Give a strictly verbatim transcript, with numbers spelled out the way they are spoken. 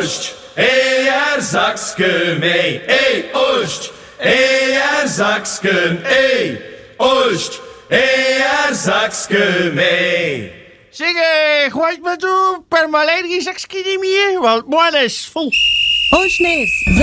Oost, hey, er Sachsen, hey, hey, Oost, hey, er Sachsen, hey, Oost, hey, er Sachsen, hey. Zeg, eh, gooit me toe per malaria Sachsen niet meer, want morgen is vol. Oost-Neers,